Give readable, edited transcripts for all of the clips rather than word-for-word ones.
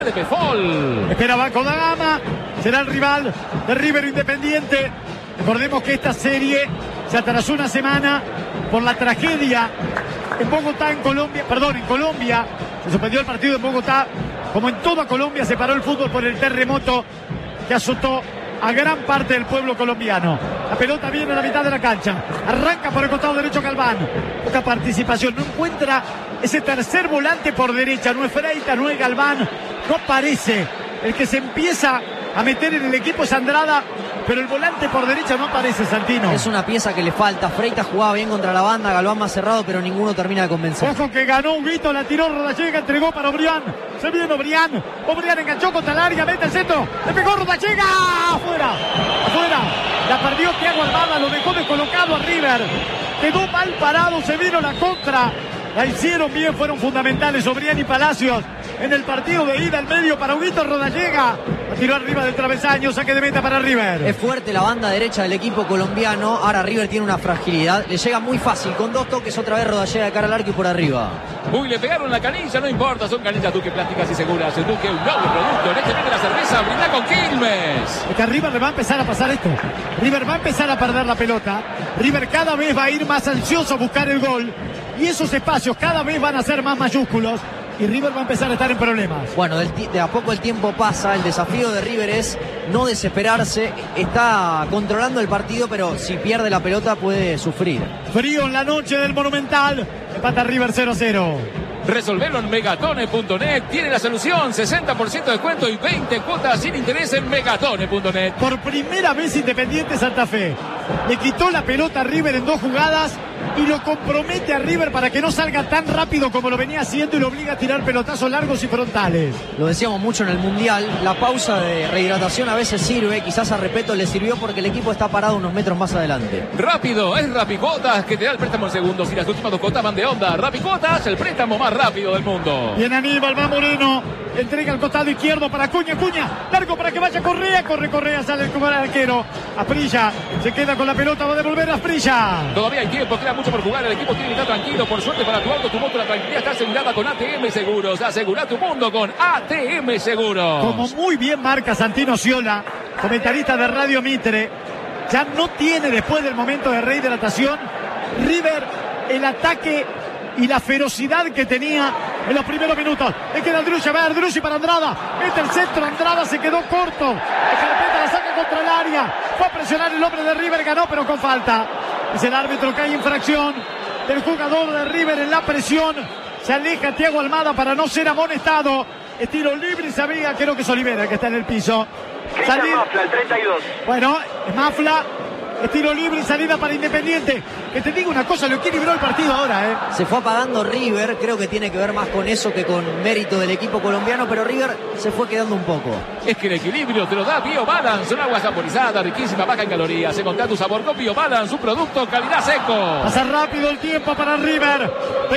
de Pefol. Espera Vasco da Gama, será el rival de River Independiente. Recordemos que esta serie se atrasó una semana por la tragedia en Bogotá, en Colombia. Se suspendió el partido en Bogotá. Como en toda Colombia, se paró el fútbol por el terremoto que azotó a gran parte del pueblo colombiano. La pelota viene a la mitad de la cancha. Arranca por el costado derecho Galván. Poca participación. No encuentra ese tercer volante por derecha. No es Freitas, no es Galván. No aparece. El que se empieza a meter en el equipo es Andrada, pero el volante por derecha no aparece, Santino. Es una pieza que le falta. Freitas jugaba bien contra la banda, Galván más cerrado, pero ninguno termina de convencer. Ojo que ganó Huguito, la tiró Rodallega, entregó para Obrián. Se viene Obrián. Obrián enganchó contra el área, mete el centro. Le pegó Rodallega. Afuera. La perdió Thiago Almada, lo dejó descolocado a River. Quedó mal parado, se vino la contra. La hicieron bien, fueron fundamentales Obrián y Palacios en el partido de ida al medio para Huguito Rodallega. La tiró arriba del travesaño, saque de meta para River. Es fuerte la banda derecha del equipo colombiano. Ahora River tiene una fragilidad. Le llega muy fácil, con dos toques otra vez Rodallega de cara al arco y por arriba. Uy, le pegaron la canilla, no importa, son canillas Duque Plásticas y Seguras. Duque, un nuevo producto, leche viene la cerveza, brinda con Quilmes. Es que a River le va a empezar a pasar esto. River va a empezar a perder la pelota. River cada vez va a ir más ansioso a buscar el gol. Y esos espacios cada vez van a ser más mayúsculos. Y River va a empezar a estar en problemas. Bueno, de a poco el tiempo pasa. El desafío de River es no desesperarse. Está controlando el partido, pero si pierde la pelota puede sufrir. Frío en la noche del Monumental. Empata River 0-0. Resolverlo en Megatone.net. Tiene la solución, 60% de descuento y 20 cuotas sin interés en Megatone.net. Por primera vez Independiente Santa Fe le quitó la pelota a River en 2 jugadas y lo compromete a River para que no salga tan rápido como lo venía haciendo y lo obliga a tirar pelotazos largos y frontales. Lo decíamos mucho en el Mundial, la pausa de rehidratación a veces sirve, quizás a Repetto le sirvió porque el equipo está parado unos metros más adelante. Rápido, es Rapicuotas que te da el préstamo en segundos y las últimas 2 cuotas van de onda. Rapicuotas, el préstamo más rápido del mundo. Bien Aníbal, va Moreno, entrega al costado izquierdo para Cuña, largo para que vaya Correa, Correa, sale el arquero. Asprilla se queda con la pelota, va a devolver a Asprilla. Todavía hay tiempo, queda mucho por jugar, el equipo tiene que estar tranquilo. Por suerte para tu auto, tu moto, la tranquilidad está asegurada con ATM Seguros. Asegura tu mundo con ATM Seguros. Como muy bien marca Santino Sciola, comentarista de Radio Mitre, ya no tiene después del momento de rehidratación River el ataque y la ferocidad que tenía en los primeros minutos. Le queda Andrussi para Andrada, mete el centro, Andrada se quedó corto, Carpeta la saca contra el área, fue a presionar el hombre de River, ganó pero con falta. Es el árbitro que hay infracción del jugador de River en la presión. Se aleja Thiago Almada para no ser amonestado. Estilo libre y sabía, creo que es Olivera el que está en el piso. Mafla, el 32. Bueno, es Mafla. Estilo libre y salida para Independiente. Que te digo una cosa, lo equilibró el partido ahora, Se fue apagando River, creo que tiene que ver más con eso que con mérito del equipo colombiano, pero River se fue quedando un poco. Es que el equilibrio te lo da BioBalance, son agua saborizada, riquísima, baja en calorías. Encontrá tu sabor con BioBalance, un producto calidad seco. Pasa rápido el tiempo para River.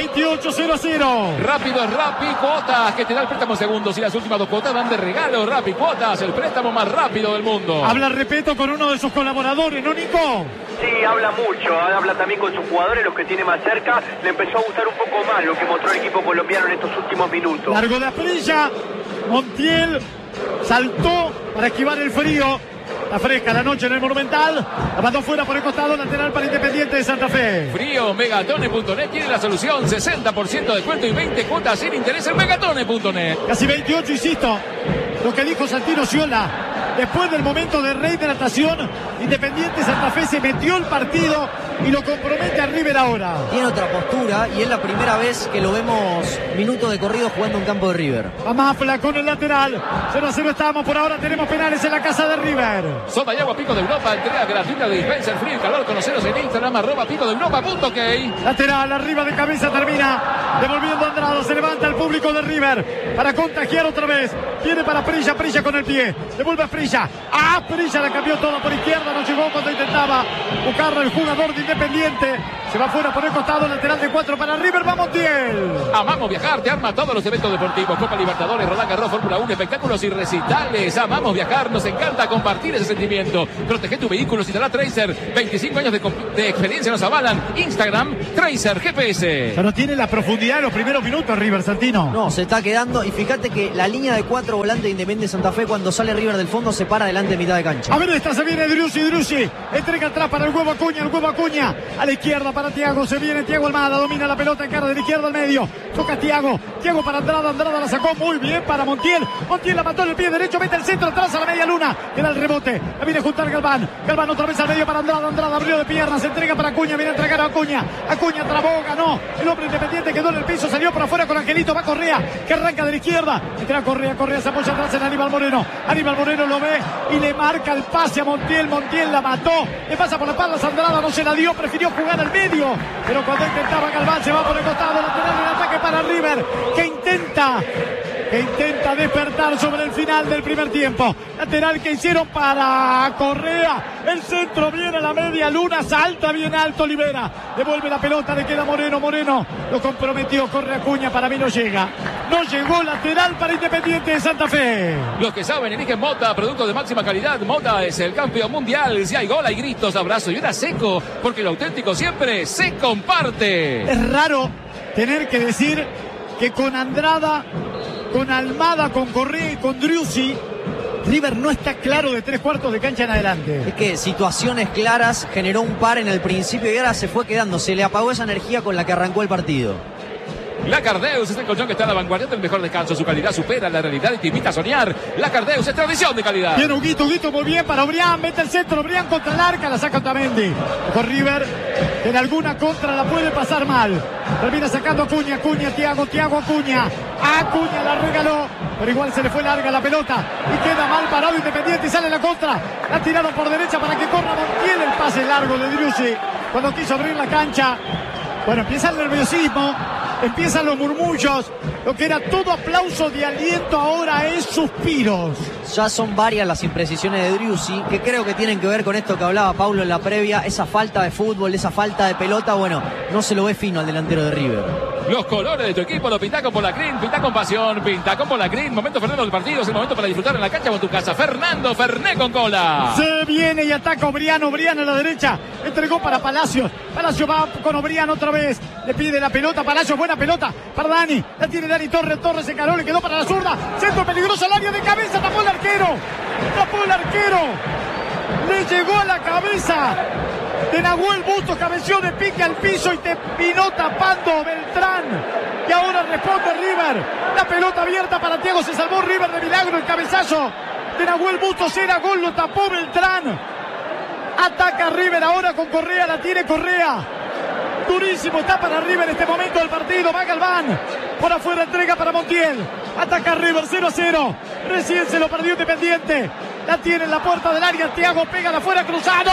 28-0-0. Rápido es Rapicuotas, que te da el préstamo en segundos y las últimas 2 cuotas van de regalo. Rapicuotas, el préstamo más rápido del mundo. Habla Repetto con uno de sus colaboradores, ¿no, Nico? Sí, habla mucho, habla también con sus jugadores, los que tiene más cerca. Le empezó a gustar un poco más lo que mostró el equipo colombiano en estos últimos minutos. Largo de Asprilla, Montiel saltó para esquivar el frío. Está fresca la noche en el Monumental. La mandó fuera por el costado lateral para Independiente de Santa Fe. Frío, Megatone.net tiene la solución, 60% de descuento y 20 cuotas sin interés en Megatone.net. Casi 28, insisto, lo que dijo Santino Sciola. Después del momento de rehidratación, Independiente Santa Fe se metió el partido y lo compromete a River ahora. Tiene otra postura y es la primera vez que lo vemos minutos de corrido jugando en campo de River. A Mafla con el lateral. 0-0 estamos, por ahora tenemos penales en la casa de River. Soda y agua Pico de Europa, entrega gratuita de dispenser frío y calor. Conoceros en Instagram, @picodeeuropa.ok. Lateral, arriba de cabeza, termina devolviendo a Andrada. Se levanta el público de River para contagiar otra vez. Viene para Prilla con el pie. Devuelve a Prilla. Prilla la cambió todo por izquierda. No llegó cuando intentaba buscarlo el jugador de Independiente. Se va fuera por el costado, lateral de 4 para River. ¡Vamos, Montiel! Amamos viajar, te arma todos los eventos deportivos. Copa Libertadores, Roland Garros, Fórmula 1, espectáculos y recitales. Amamos viajar, nos encanta compartir ese sentimiento. Protege tu vehículo si te da Tracer. 25 años de experiencia nos avalan. Instagram, Tracer GPS. Ya no tiene la profundidad profundidad en los primeros minutos River, Santino. No, se está quedando. Y fíjate que la línea de 4 volantes de Independiente Santa Fe, cuando sale River del fondo, se para delante de mitad de cancha. A ver, esta se viene Driussi. Entrega atrás para el huevo Acuña. A la izquierda para Thiago. Se viene Thiago Almada. Domina la pelota en cara de la izquierda al medio. Toca Thiago para Andrada. Andrada la sacó muy bien para Montiel. Montiel la mató en el pie derecho. Mete el centro atrás a la media luna. Queda el rebote. La viene a juntar Galván. Galván otra vez al medio para Andrada. Andrada abrió de piernas. Se entrega para Acuña. Viene a entregar a Acuña. Acuña trabó, ganó. El hombre Independiente quedó en el piso. Salió por afuera con Angelito. Va Correa, que arranca de la izquierda. Entra Correa se apoya atrás en Aníbal Moreno. Aníbal Moreno lo ve y le marca el pase a Montiel. Montiel la mató. Le pasa por la espalda a Andrada. No se la dio. Prefirió jugar al medio. Pero cuando intentaba Galván se va por el costado. Lateral en ataque para River, que intenta despertar sobre el final del primer tiempo. Lateral que hicieron para Correa. El centro viene a la media luna. Salta bien alto, libera. Devuelve la pelota, le queda Moreno. Moreno lo comprometió. Corre Acuña. Para mí no llega. No llegó. Lateral para Independiente de Santa Fe. Los que saben eligen Mota, producto de máxima calidad. Mota es el campeón mundial. Si hay gol, hay gritos, abrazos y una seco, porque lo auténtico siempre se comparte. Es raro tener que decir que con Andrada, con Almada, con Correa y con Driussi, River no está claro de 3/4 de cancha en adelante. Es que situaciones claras, generó un par en el principio y ahora se fue quedando. Se le apagó esa energía con la que arrancó el partido. Lacardeus es el colchón que está a la vanguardia del mejor descanso. Su calidad supera la realidad y te invita a soñar. Lacardeus es tradición de calidad. Bien, Huguito muy bien para Obrián. Mete el centro, Obrián contra el arca. La saca Otamendi. Con River, en alguna contra la puede pasar mal. Termina sacando Acuña, Thiago, Acuña. Acuña la regaló, pero igual se le fue larga la pelota. Y queda mal parado Independiente y sale la contra. La tiraron por derecha para que corra Montiel. El pase largo de Driussi cuando quiso abrir la cancha. Bueno, empieza el nerviosismo. Empiezan los murmullos. Lo que era todo aplauso de aliento ahora es suspiros. Ya son varias las imprecisiones de Driussi, que creo que tienen que ver con esto que hablaba Paulo en la previa. Esa falta de fútbol, esa falta de pelota. Bueno, no se lo ve fino al delantero de River. Los colores de tu equipo lo pinta con Polacrin, pinta con pasión, pinta con Polacrin. Momento Fernando del partido, es el momento para disfrutar en la cancha con tu casa. Fernando Ferné con cola. Se viene y ataca Obrián a la derecha. Entregó para Palacios. Palacios va con Obrián otra vez. Le pide la pelota a Palacios, buena pelota para Dani. La tiene Dani Torres, Torres se encaró, le quedó para la zurda. Centro peligroso al área de cabeza, tapó el arquero. Le llegó a la cabeza de Nahuel Bustos, cabeció de pique al piso y terminó tapando Beltrán. Y ahora responde River. La pelota abierta para Thiago, se salvó River de milagro. El cabezazo de Nahuel Bustos era gol, lo tapó Beltrán. Ataca River ahora con Correa, la tiene Correa. Durísimo está para River en este momento del partido. Va Galván. Por afuera entrega para Montiel. Ataca River 0-0. Recién se lo perdió Independiente. La tiene en la puerta del área. Thiago pega de afuera, cruzado.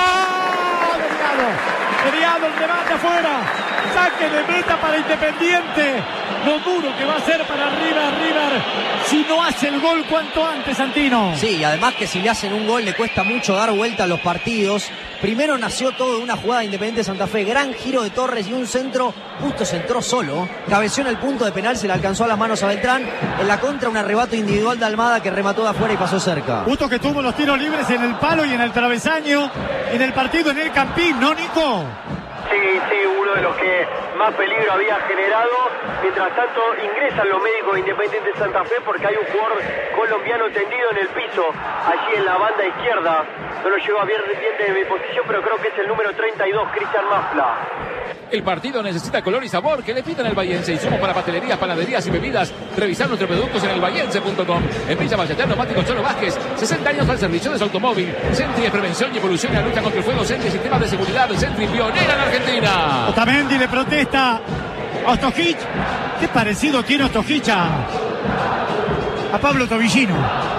Desviado el remate afuera. Saque de meta para Independiente. Lo duro que va a ser para River si no hace el gol cuanto antes, Santino. Sí, y además que si le hacen un gol le cuesta mucho dar vuelta a los partidos. Primero nació todo de una jugada de Independiente Santa Fe, gran giro de Torres y un centro, justo se entró solo, cabeció en el punto de penal, se le alcanzó a las manos a Beltrán. En la contra un arrebato individual de Almada que remató de afuera y pasó cerca. Justo que tuvo los tiros libres en el palo y en el travesaño, en el partido en el Campín, ¿no, Nico? Sí, uno de los que más peligro había generado. Mientras tanto ingresan los médicos de Independiente Santa Fe porque hay un jugador colombiano tendido en el piso, allí en la banda izquierda. No lo llevo a bien de mi posición, pero creo que es el número 32, Cristian Mafla. El partido necesita color y sabor, que le pitan el Vallense. Insumos para pastelerías, panaderías y bebidas. Revisar nuestros productos en elvallense.com. En Villa Valletar, Neumáticos Cholo Vázquez. 60 años al servicio de su automóvil. Sentry es prevención y evolución en la lucha contra el fuego. Sentry, sistemas de seguridad. Sentry, pionera en Argentina. Otamendi le protesta a Ostojic. Qué parecido tiene Ostojic a Pablo Tobillino.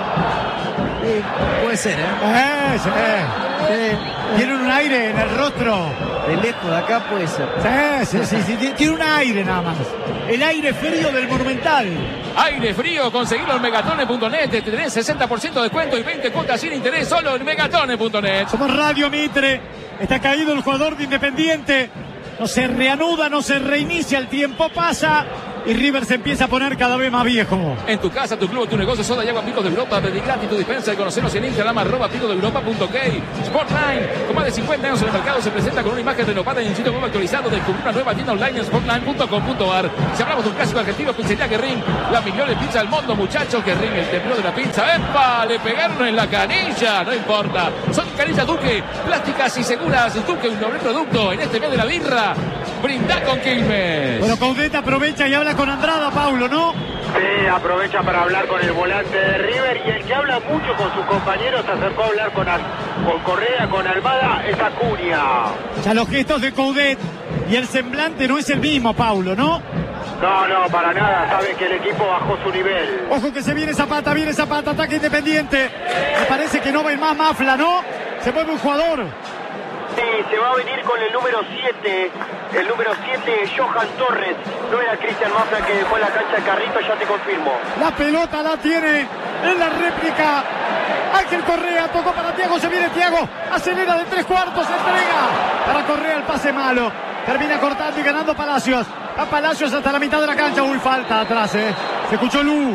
Puede ser, ¿eh? Sí. Tiene un aire en el rostro. De lejos de acá puede ser. Sí. Tiene un aire nada más. El aire frío del Monumental. Aire frío, conseguirlo en Megatone.net. Te tenés 60% de descuento y 20 cuotas sin interés solo en Megatone.net. Somos Radio Mitre. Está caído el jugador de Independiente. No se reanuda, no se reinicia. El tiempo pasa. y River se empieza a poner cada vez más viejo. En tu casa, tu club, tu negocio, soda y agua Picos de Europa, pedí gratis tu dispensa y conocernos en Instagram @picosdeeuropa.ok. Sportline, con más de 50 años en el mercado, se presenta con una imagen renovada y un sitio web actualizado. Descubrí una nueva tienda online en sportline.com.ar. Si hablamos de un clásico argentino, pizzería Guerrín, la mejor pizza del mundo, muchachos. Guerrín, el templo de la pizza. ¡Epa! Le pegaron en la canilla, no importa. Son canillas Duque, plásticas y seguras. Duque, un noble producto en este mes de la birra. Brindá con Quilmes. Bueno, Coudet aprovecha y habla con Andrada, Paulo, ¿no? Sí, aprovecha para hablar con el volante de River, y el que habla mucho con sus compañeros, se acercó a hablar con Correa, con Almada, es Acuña. Ya los gestos de Coudet y el semblante no es el mismo, Paulo, ¿no? No, para nada, sabe que el equipo bajó su nivel. Ojo que se viene Zapata, ataque Independiente. Me parece que no va a ir más Mafla, ¿no? Se mueve un jugador. Sí, se va a venir con el número 7. El número 7, Johan Torres. No era Cristian Mafla que dejó en la cancha de Carrito, ya te confirmo. La pelota la tiene en la réplica Ángel Correa, tocó para Thiago, se viene Thiago, acelera de 3/4, se entrega para Correa, el pase malo. Termina cortando y ganando Palacios. A Palacios hasta la mitad de la cancha. Uy, falta atrás, Se escuchó Lu.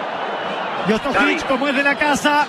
Y Ostojic, como es de la casa,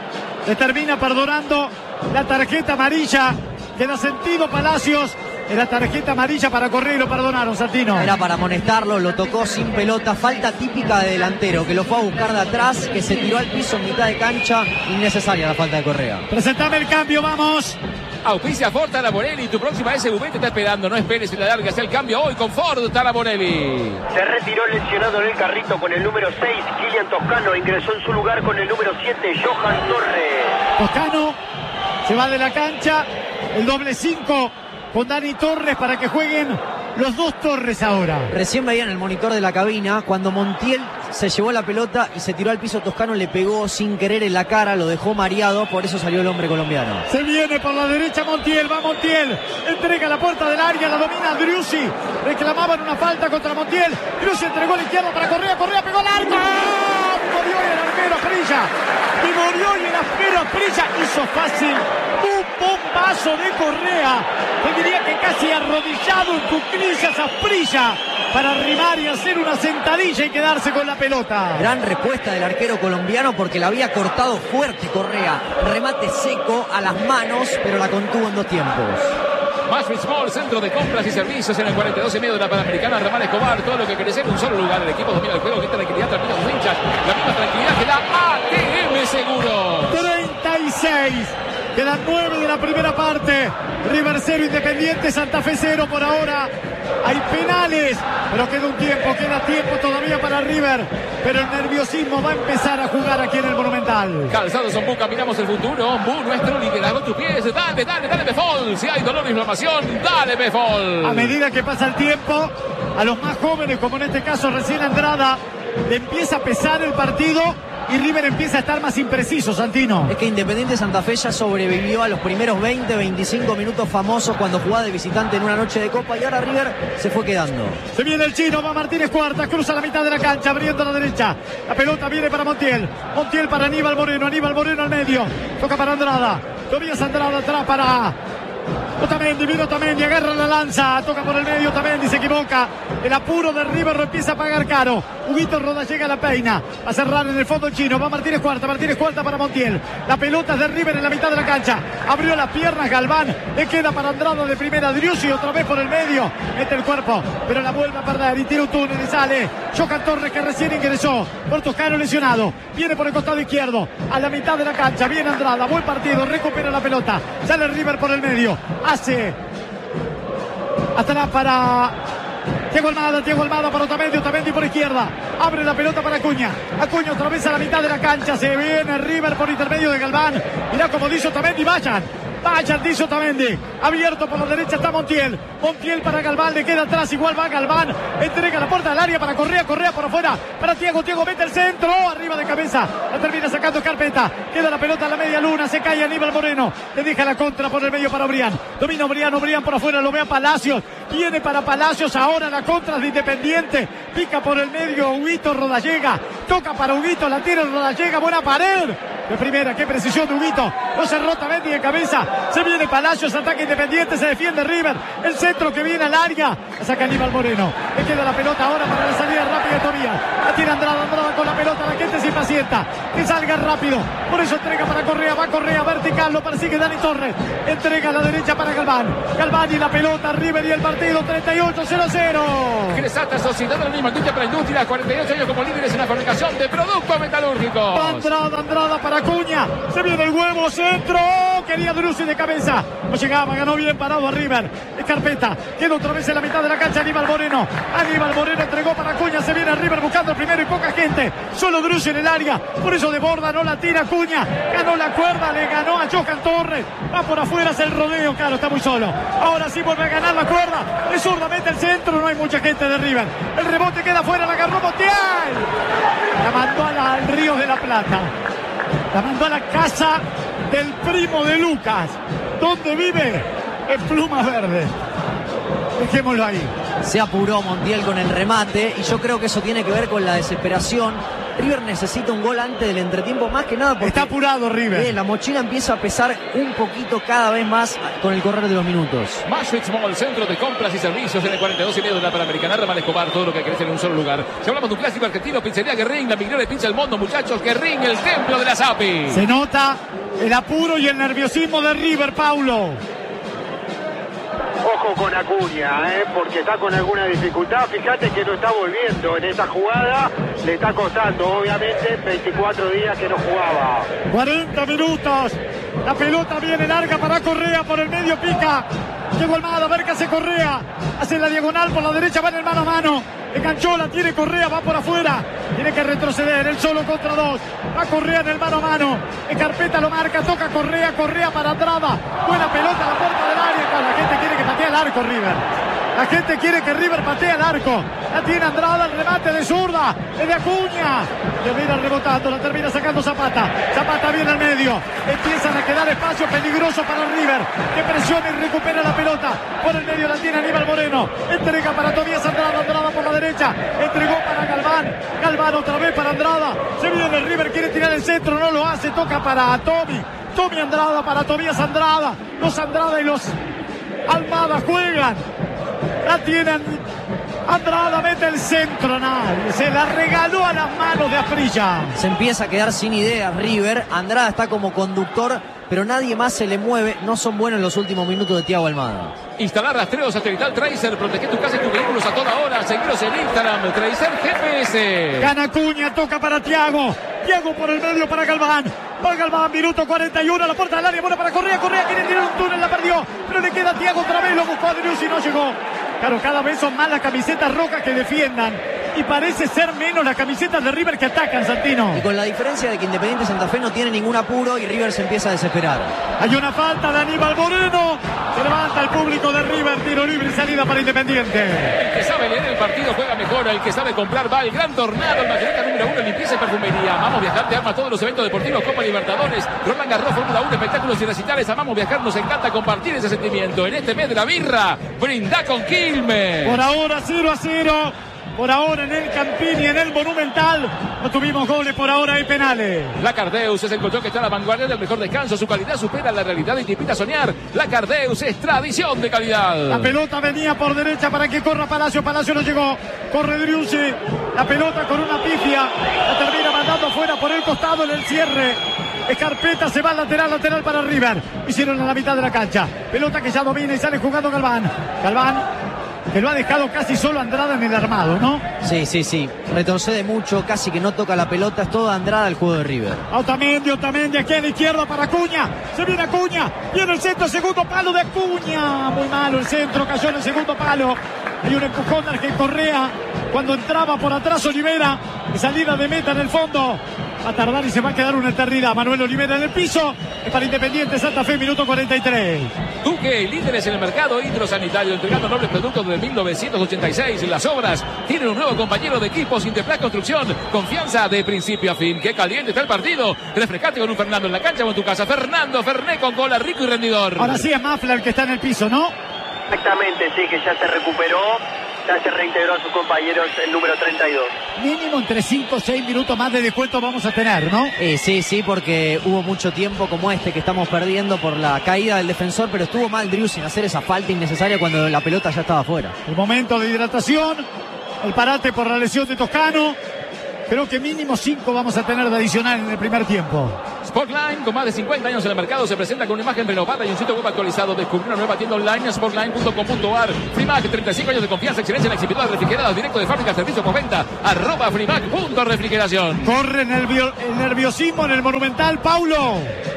le termina perdonando la tarjeta amarilla. Queda sentido Palacios. Era tarjeta amarilla para Correa y lo perdonaron, Santino. Era para amonestarlo, lo tocó sin pelota. Falta típica de delantero, que lo fue a buscar de atrás, que se tiró al piso en mitad de cancha. Innecesaria la falta de Correa. Presentame el cambio, vamos. Auspicia Ford Talamorelli, tu próxima SUV te está esperando. No esperes y la largas el cambio hoy con Ford Talamorelli. Se retiró lesionado en el Carrito con el número 6, Kylian Toscano. Ingresó en su lugar con el número 7, Johan Torres. Toscano se va de la cancha. El doble 5 con Dani Torres para que jueguen los dos Torres ahora. Recién veía en el monitor de la cabina cuando Montiel se llevó la pelota y se tiró al piso. Toscano le pegó sin querer en la cara, lo dejó mareado, por eso salió el hombre colombiano. Se viene por la derecha Montiel, va Montiel, entrega la puerta del área, la domina Driussi, reclamaban una falta contra Montiel, Driussi entregó a la izquierda para Correa, Correa pegó al arco, murió y el arquero Prilla, y murió y el arquero Prilla hizo fácil, un bombazo de Correa, te diría que casi arrodillado en cuclillas a Prilla, para arrimar y hacer una sentadilla y quedarse con la pelota. Gran respuesta del arquero colombiano porque la había cortado fuerte Correa. Remate seco a las manos, pero la contuvo en 2 tiempos. Mashwitz Mall, centro de compras y servicios en el 42 y medio de la Panamericana. Ramón Escobar, todo lo que querés en un solo lugar. El equipo domina el juego, quita tranquilidad, termina sus hinchas. La misma tranquilidad que da ATM Seguros. 36. Quedan 9 de la primera parte. River 0, Independiente Santa Fe 0 por ahora. Hay penales, pero queda tiempo todavía para River. Pero el nerviosismo va a empezar a jugar aquí en el Monumental. Calzados Ombú, caminamos el futuro. Ombú, nuestro liderazgo, tus pies. Dale, Befol. Si hay dolor o inflamación, dale, Befol. A medida que pasa el tiempo, a los más jóvenes, como en este caso recién Andrada, le empieza a pesar el partido y River empieza a estar más impreciso, Santino. Es que Independiente Santa Fe ya sobrevivió a los primeros 20-25 minutos famosos cuando jugaba de visitante en una noche de Copa y ahora River se fue quedando. Se viene el chino, va Martínez Cuartas, cruza la mitad de la cancha, abriendo a la derecha. La pelota viene para Montiel. Montiel para Aníbal Moreno al medio. Toca para Andrada. Tobías Andrada atrás para Otamendi, agarra la lanza, toca por el medio, Otamendi se equivoca, el apuro de River lo empieza a pagar caro. Huguito Rodallega la peina, a cerrar en el fondo el chino, va Martínez Cuarta para Montiel, la pelota es de River en la mitad de la cancha, abrió las piernas Galván, le queda para Andrada de primera, Driussi otra vez por el medio, mete el cuerpo, pero la vuelve a perder y tira un túnel y sale, Johan Torres que recién ingresó, por Toscano lesionado, viene por el costado izquierdo, a la mitad de la cancha, viene Andrada, buen partido, recupera la pelota, sale River por el medio, hace atrás para Thiago Almada para Otamendi por izquierda, abre la pelota para Acuña otra vez a la mitad de la cancha, se viene River por intermedio de Galván, mirá como dice Otamendi, vayan, dice Otamendi, abierto por la derecha está Montiel para Galván, le queda atrás, igual va Galván, entrega la puerta del área para Correa por afuera, para Thiago mete el centro, arriba de cabeza, la termina sacando Carpeta, queda la pelota a la media luna, se cae Aníbal Moreno, le deja la contra por el medio para Obrián, domina Obrián por afuera, lo ve a Palacios, viene para Palacios, ahora la contra de Independiente, pica por el medio Huguito Rodallega, toca para Huguito, la tira, la llega, buena pared. De primera, qué precisión de Huguito. No se rota Mendy de cabeza. Se viene Palacios, ataque Independiente, se defiende River. El centro que viene al área. La saca Aníbal Moreno. Le queda la pelota ahora para la salida rápida de Tobías. La tira Andrada con la pelota. La gente se impacienta. Que salga rápido. Por eso entrega para Correa. Va Correa vertical. Lo persigue Dani Torres. Entrega a la derecha para Galván. Galván y la pelota. River y el partido 38-0-0. Cresata, Sociedad Anónima Industria para la Industria. 48 años como líderes en la fabricación de productos metalúrgicos. Andrada para Acuña. Se viene el huevo, centro. Quería Drussi de cabeza. No llegaba, ganó bien parado a River. Escarpeta. Queda otra vez en la mitad de la cancha Aníbal Moreno. Aníbal Moreno entregó para Acuña. Se viene a River buscando el primero y poca gente. Solo Drussi en el área. Por eso desborda, no la tira Acuña. Ganó la cuerda, le ganó a Johan Torres. Va por afuera, hace el rodeo. Claro, está muy solo. Ahora sí vuelve a ganar la cuerda. Es zurdamente el centro. No hay mucha gente de River. El rebote queda afuera. La agarró Montiel. La mandó al Río de la Plata. La mandó a la casa del primo de Lucas, donde vive en Plumas Verde. Dejémoslo ahí. Se apuró Montiel con el remate y yo creo que eso tiene que ver con la desesperación. River necesita un gol antes del entretiempo, más que nada porque está apurado River. La mochila empieza a pesar un poquito cada vez más con el correr de los minutos. Maschwitz Mall, centro de compras y servicios en el 42 y medio de la Panamericana. Ramal Escobar, todo lo que crece en un solo lugar. Si hablamos de un clásico argentino, Pizzería Guerrín, la migliore pizza del mundo, muchachos. Guerrín, el templo de la Sapi. Se nota el apuro y el nerviosismo de River, Paulo. Ojo con Acuña, porque está con alguna dificultad. Fíjate que no está volviendo en esa jugada. Le está costando, obviamente, 24 días que no jugaba. 40 minutos. La pelota viene larga para Correa por el medio, pica. Llegó Almada, a ver qué hace Correa. Hace la diagonal por la derecha, va en el mano a mano. Enganchó, la tiene Correa, va por afuera. Tiene que retroceder, él solo contra dos. Va Correa en el mano a mano. Escarpeta lo marca, toca Correa, Correa para Andrada. Buena pelota a la puerta del área. La gente quiere que patee al arco River. La gente quiere que River patee al arco. La tiene Andrada, el remate de zurda. Es de Acuña. Termina rebotando, la termina sacando Zapata. Zapata viene al medio. Empiezan a quedar espacio peligroso para River. Que presiona y recupera la pelota. Por el medio la tiene Aníbal Moreno. Entrega para Tobías Andrada. Andrada por la derecha. Entregó para Galván. Galván otra vez para Andrada. Se viene el River, quiere tirar el centro. No lo hace. Toca para Tommy. Tommy Andrada para Tobías Andrada. Los Andrada y los Almada juegan. La tienen. Andrada mete el centro, nadie. Se la regaló a las manos de Asprilla. Se empieza a quedar sin ideas River. Andrada está como conductor, pero nadie más se le mueve. No son buenos los últimos minutos de Thiago Almada. Instalar rastreo satelital Tracer. Protege tu casa y tus vehículos a toda hora. Seguiros en Instagram. Tracer GPS. Gana Acuña, toca para Thiago. Thiago por el medio para Galván. Va Galván, minuto 41, a la puerta del área, buena para Correa. Correa quiere tirar un túnel, la perdió. Pero le queda a Thiago otra vez, lo buscó a Driussi y no llegó. Claro, cada vez son más las camisetas rojas que defiendan. Y parece ser menos las camisetas de River que atacan, Santino. Y con la diferencia de que Independiente Santa Fe no tiene ningún apuro y River se empieza a desesperar. Hay una falta de Aníbal Moreno. Se levanta el público de River. Tiro libre y salida para Independiente. El que sabe leer el partido juega mejor. El que sabe comprar va. El Gran Tornado, el mayorista número 1 en limpieza y perfumería. Amamos Viajar, te arma todos los eventos deportivos, Copa Libertadores, Roland Garros, Fórmula 1, espectáculos y recitales. Amamos Viajar, nos encanta compartir ese sentimiento. En este mes de la birra, brinda con Quilmes. Por ahora 0-0. Por ahora en el Campín y en el Monumental no tuvimos goles, por ahora hay penales. La Cardeus es el colchón que está a la vanguardia del mejor descanso. Su calidad supera la realidad y te invita a soñar. La Cardeus es tradición de calidad. La pelota venía por derecha para que corra Palacio. Palacio no llegó. Corre Driussi. La pelota con una pifia. La termina mandando fuera por el costado en el cierre. Escarpeta se va al lateral para River. Hicieron a la mitad de la cancha. Pelota que ya domina y sale jugando Galván. Galván, que lo ha dejado casi solo Andrada en el armado, ¿no? Sí. Retrocede mucho, casi que no toca la pelota. Es toda Andrada el juego de River. Otamendi aquí a la izquierda para Acuña. Se viene Acuña. Viene el centro, segundo palo de Acuña. Muy malo el centro, cayó en el segundo palo. Hay un empujón de Ángel Correa. Cuando entraba por atrás Olivera. Y salida de meta en el fondo. Va a tardar y se va a quedar una eternidad. Manuel Olivera en el piso. Es para Independiente Santa Fe, minuto 43. Duque, líderes en el mercado hidrosanitario, entregando nobles productos desde 1986. Las obras tienen un nuevo compañero de equipo, Sinterplas Construcción. Confianza de principio a fin. Qué caliente está el partido. Refrescate con un Fernando en la cancha o en tu casa. Fernando Ferné con cola, rico y rendidor. Ahora sí es Mafla el que está en el piso, ¿no? Exactamente, sí, que ya se recuperó. ya se reintegró a sus compañeros el número 32. Mínimo entre 5 o 6 minutos más de descuento vamos a tener, ¿no? Sí, porque hubo mucho tiempo como este que estamos perdiendo por la caída del defensor, pero estuvo mal Driussi sin hacer esa falta innecesaria cuando la pelota ya estaba fuera. El momento de hidratación, el parate por la lesión de Toscano. Creo que mínimo 5 vamos a tener de adicional en el primer tiempo. Sportline, con más de 50 años en el mercado, se presenta con una imagen renovada y un sitio web actualizado. Descubre una nueva tienda online, sportline.com.ar. Frimac, 35 años de confianza, excelencia en exhibidores refrigerados, directo de fábrica, servicio por venta, @frimac.refrigeración. Corre el nerviosismo en el Monumental, Paulo.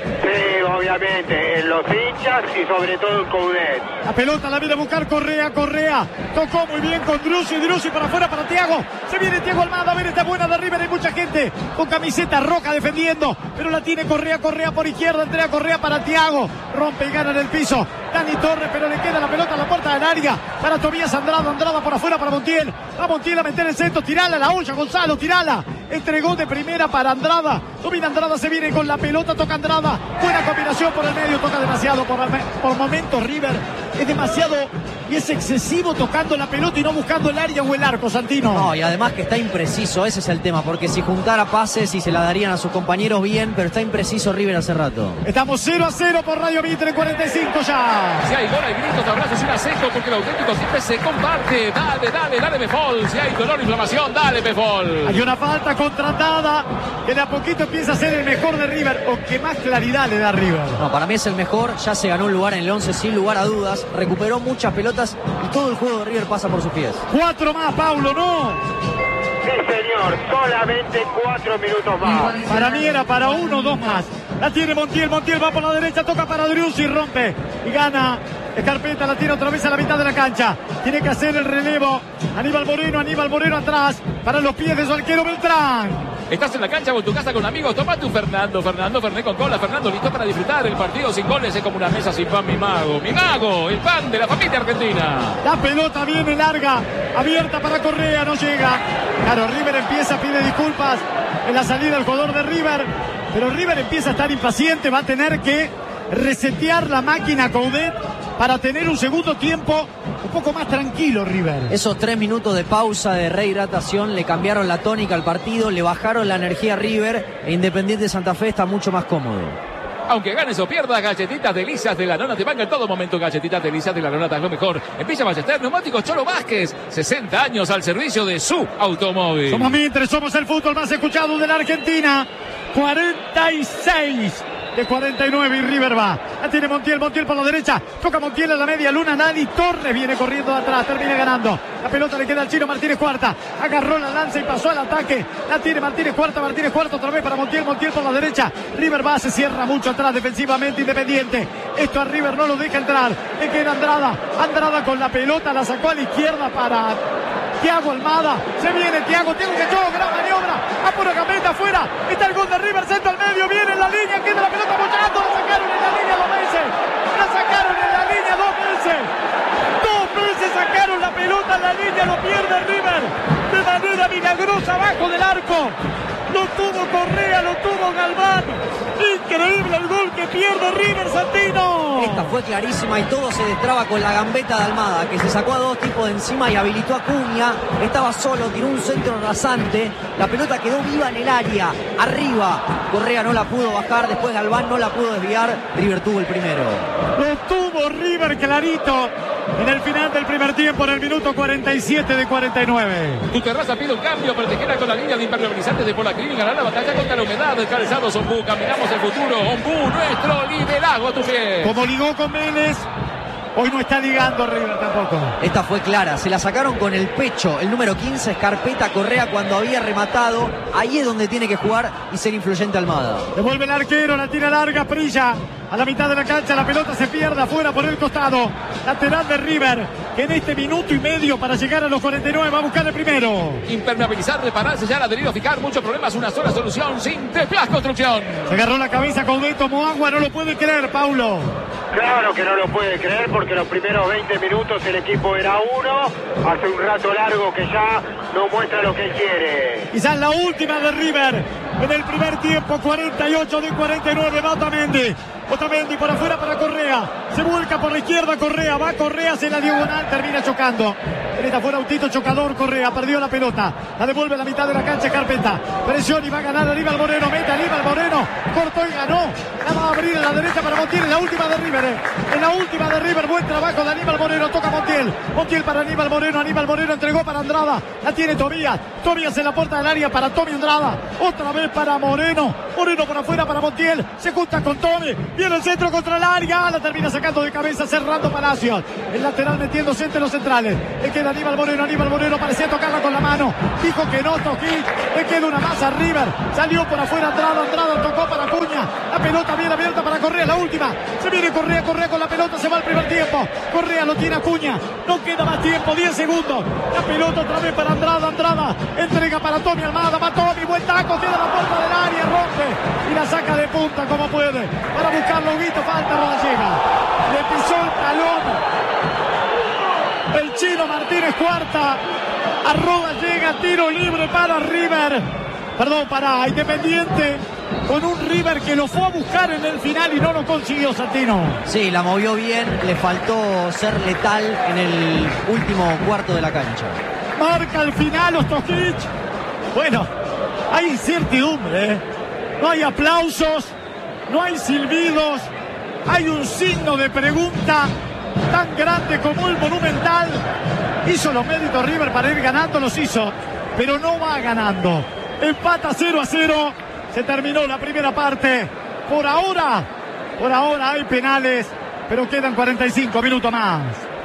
Sí, obviamente, en los hinchas y sobre todo en Coudet. La pelota la viene a buscar Correa. Tocó muy bien con Driussi para afuera para Thiago. Se viene Thiago Almada, a ver, esta buena de River. Hay mucha gente con camiseta roja defendiendo, pero la tiene Correa por izquierda, entrega Correa para Thiago. Rompe y gana en el piso Dani Torres, pero le queda la pelota a la puerta del área para Tobías Andrada por afuera para Montiel. Va Montiel a meter el centro, tirala la olla, Gonzalo, tirala. Entregó de primera para Andrada. Domina Andrada, se viene con la pelota, toca Andrada. Buena combinación por el medio, toca demasiado por momentos River. Es demasiado y es excesivo tocando la pelota y no buscando el área o el arco, Santino. No, y además que está impreciso, ese es el tema, porque si juntara pases y se la darían a sus compañeros bien, pero está impreciso River hace rato. Estamos 0-0 por Radio Mitre, 45 ya. Si hay gol, hay gritos, abrazos y un ascenso, porque el auténtico siempre se comparte. Dale, Befol. Si hay dolor, inflamación, dale, Befol. Hay una falta contra Andrada, que de a poquito empieza a ser el mejor de River, o que más claridad le da River. No, para mí es el mejor, ya se ganó un lugar en el 11 sin lugar a dudas, recuperó muchas pelotas y todo el juego de River pasa por sus pies. 4 más, Paulo, ¿no? Sí, señor, solamente 4 minutos más. Para mí era para 1 o 2 más. La tiene Montiel va por la derecha, toca para Driussi, rompe y gana. Scarpetta la tiene otra vez a la mitad de la cancha. Tiene que hacer el relevo. Aníbal Moreno atrás para los pies de su arquero Beltrán. Estás en la cancha o en tu casa con amigos, tomate un Fernando Fernet con cola. Fernando listo para disfrutar. El partido sin goles es como una mesa sin pan, mi mago, el pan de la familia argentina. La pelota viene larga, abierta para Correa, no llega. Claro, River pide disculpas en la salida del jugador de River, pero River empieza a estar impaciente, va a tener que resetear la máquina Coudet para tener un segundo tiempo un poco más tranquilo River. Esos 3 minutos de pausa, de rehidratación, le cambiaron la tónica al partido, le bajaron la energía a River e Independiente de Santa Fe está mucho más cómodo. Aunque ganes o pierdas, galletitas delicias de la nona te van en todo momento. Galletitas delicias de la nona es lo mejor. En Villa Ballester, Neumáticos Cholo Vázquez, 60 años al servicio de su automóvil. Somos Mitre, somos el fútbol más escuchado de la Argentina. 46 de 49 y River va. La tiene Montiel por la derecha. Toca Montiel en la media luna. Dani Torres viene corriendo de atrás. Termina ganando. La pelota le queda al chino Martínez Cuarta. Agarró la lanza y pasó al ataque. La tiene Martínez Cuarta otra vez para Montiel por la derecha. River va, se cierra mucho atrás defensivamente Independiente. Esto a River no lo deja entrar. Le queda Andrada con la pelota. La sacó a la izquierda para Thiago Almada. Se viene Thiago que echó gran maniobra. A pura gambeta afuera. Está el gol de River, centro al medio. Viene en la línea, queda la pelota bollando. La sacaron en la línea 2 veces. La sacaron en la línea 2 veces. 2 veces sacaron la pelota en la línea. Lo pierde River de manera milagrosa abajo del arco. Lo tuvo Correa, lo tuvo Galván. Increíble el gol que pierde River, Santino. Esta fue clarísima y todo se destraba con la gambeta de Almada, que se sacó a 2 tipos de encima y habilitó a Cunha. Estaba solo, tiró un centro rasante. La pelota quedó viva en el área, arriba. Correa no la pudo bajar, después Galván no la pudo desviar. River tuvo el primero. Lo tuvo River clarito en el final del primer tiempo, en el minuto 47 de 49. Tu terraza pide un cambio, protegida con la línea de impermeabilizantes de Polaclín. Ganar la batalla contra la humedad. Calzados Ombú, caminamos el futuro. Ombú, nuestro liderazgo a tu pie. Como ligó con Vélez, hoy no está ligando River tampoco. Esta fue clara, se la sacaron con el pecho. El número 15, Scarpetta Correa, cuando había rematado. Ahí es donde tiene que jugar y ser influyente Almada. Devuelve el arquero, la tira larga, Prilla. A la mitad de la cancha, la pelota se pierde afuera por el costado. Lateral de River, que en este minuto y medio para llegar a los 49 va a buscar el primero. Impermeabilizar, reparar, sellar, adherir, fijar. Muchos problemas, una sola solución. Sinterplas Construcción. Se agarró la cabeza Coudet, Moagua, no lo puede creer, Paulo. Claro que no lo puede creer porque los primeros 20 minutos el equipo era 1. Hace un rato largo que ya no muestra lo que quiere. Quizás la última de River en el primer tiempo, 48 de 49, va Otamendi por afuera para Correa. Se vuelca por la izquierda Correa. Va Correa hacia la diagonal. Termina chocando. En esta fue Autito, chocador, Correa, perdió la pelota. La devuelve a la mitad de la cancha, Carpenta. Presión y va a ganar Aníbal Moreno. Mete a Aníbal Moreno. Cortó y ganó. La va a abrir en la derecha para Montiel. En la última de River. En la última de River. Buen trabajo de Aníbal Moreno. Toca Montiel. Montiel para Aníbal Moreno. Aníbal Moreno entregó para Andrada. La tiene Tobías. Tobías en la puerta del área para Tommy Andrada. Otra vez para Moreno. Moreno por afuera para Montiel. Se junta con Tommy. Viene el centro contra el área. La termina sacando de cabeza, cerrando Palacios. El lateral metiéndose entre los centrales. Le queda Aníbal Moreno. Aníbal Moreno parecía tocarla con la mano. Dijo que no, Toquic. Le queda una más a River. Salió por afuera Andrada. Andrada tocó para Acuña. La pelota bien abierta para Correa. La última. Se viene Correa. Correa con la pelota. Se va al primer tiempo. Correa lo tiene Acuña. No queda más tiempo. 10 segundos. La pelota otra vez para Andrada. Andrada entrega para Tommy Almada. Va Tommy. Buen taco. Queda la puerta del área. Rompe. Y la saca de punta como puede. Para buscarlo. Guito. Falta. Rodallega. Le pisó el talón. El Chino Martínez Cuarta. Arroba llega, tiro libre para River. Perdón, para Independiente. Con un River que lo fue a buscar en el final y no lo consiguió, Santino. Sí, la movió bien. Le faltó ser letal en el último cuarto de la cancha. Marca al final Ostojic. Bueno, hay incertidumbre. No hay aplausos. No hay silbidos. Hay un signo de pregunta tan grande como el Monumental. Hizo los méritos River para ir ganando, los hizo, pero no va ganando. Empata 0-0. Se terminó la primera parte. Por ahora hay penales, pero quedan 45 minutos más.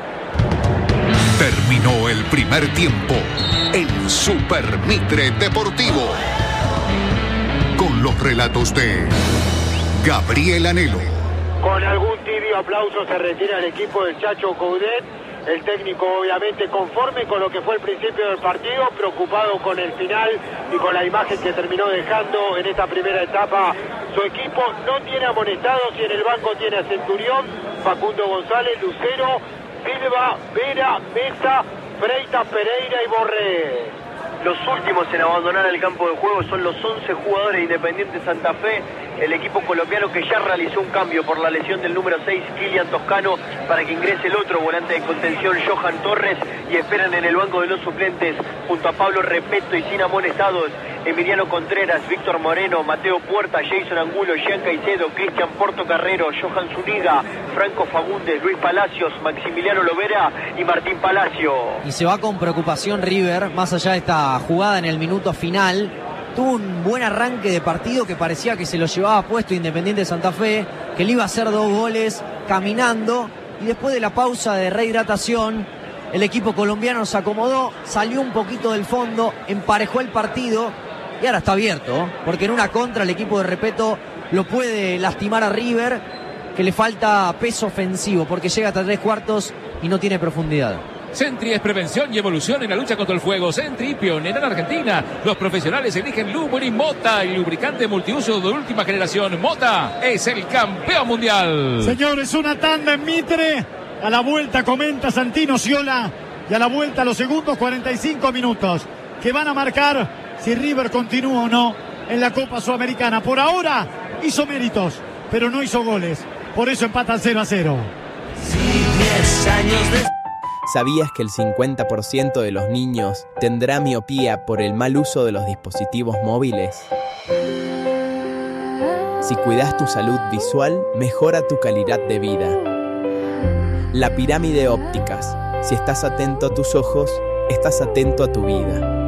Terminó el primer tiempo en Super Mitre Deportivo. Con los relatos de Gabriel Anhelo. Con algún tibio aplauso se retira el equipo del Chacho Coudet. El técnico obviamente conforme con lo que fue el principio del partido, preocupado con el final y con la imagen que terminó dejando en esta primera etapa su equipo. No tiene amonestados y en el banco tiene a Centurión, Facundo González, Lucero, Silva, Vera, Mesa, Freitas, Pereira y Borré. Los últimos en abandonar el campo de juego son los 11 jugadores de Independiente Santa Fe, el equipo colombiano que ya realizó un cambio por la lesión del número 6, Kilian Toscano, para que ingrese el otro volante de contención, Johan Torres, y esperan en el banco de los suplentes, junto a Pablo Repeto y sin amonestados, Emiliano Contreras, Víctor Moreno, Mateo Puerta, Jason Angulo, Jean Caicedo, Cristian Porto Carrero, Johan Zuniga, Franco Fagundes, Luis Palacios, Maximiliano Lovera y Martín Palacio. Y se va con preocupación River, más allá de esta jugada en el minuto final. Tuvo un buen arranque de partido que parecía que se lo llevaba puesto Independiente Santa Fe, que le iba a hacer 2 goles caminando, y después de la pausa de rehidratación el equipo colombiano se acomodó, salió un poquito del fondo, emparejó el partido y ahora está abierto, porque en una contra el equipo de Repeto lo puede lastimar a River, que le falta peso ofensivo porque llega hasta 3/4 y no tiene profundidad. Sentry es prevención y evolución en la lucha contra el fuego. Sentry, pionera en Argentina. Los profesionales eligen Lumen y Mota, el lubricante multiuso de última generación. Mota es el campeón mundial. Señores, una tanda en Mitre. A la vuelta comenta Santino Sciola. Y a la vuelta los segundos 45 minutos que van a marcar si River continúa o no en la Copa Sudamericana. Por ahora hizo méritos, pero no hizo goles. Por eso empatan 0-0. ¿Sabías que el 50% de los niños tendrá miopía por el mal uso de los dispositivos móviles? Si cuidas tu salud visual, mejora tu calidad de vida. La Pirámide Ópticas. Si estás atento a tus ojos, estás atento a tu vida.